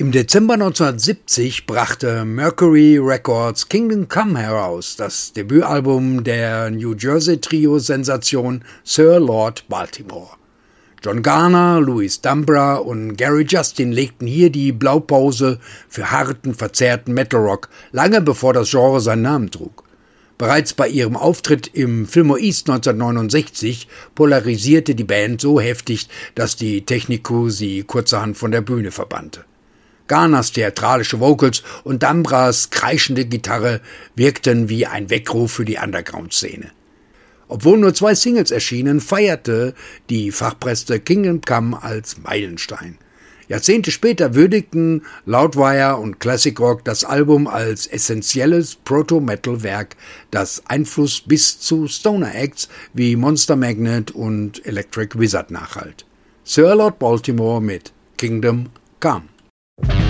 Im Dezember 1970 brachte Mercury Records Kingdom Come heraus, das Debütalbum der New Jersey-Trio-Sensation Sir Lord Baltimore. John Garner, Louis Dambra und Gary Justin legten hier die Blaupause für harten, verzerrten Metal-Rock, lange bevor das Genre seinen Namen trug. Bereits bei ihrem Auftritt im Fillmore East 1969 polarisierte die Band so heftig, dass die Technik-Crew sie kurzerhand von der Bühne verbannte. Garners theatralische Vocals und Dambras kreischende Gitarre wirkten wie ein Weckruf für die Underground-Szene. Obwohl nur 2 Singles erschienen, feierte die Fachpresse Kingdom Come als Meilenstein. Jahrzehnte später würdigten Loudwire und Classic Rock das Album als essentielles Proto-Metal-Werk, das Einfluss bis zu Stoner-Acts wie Monster Magnet und Electric Wizard nachhalt. Sir Lord Baltimore mit Kingdom Come.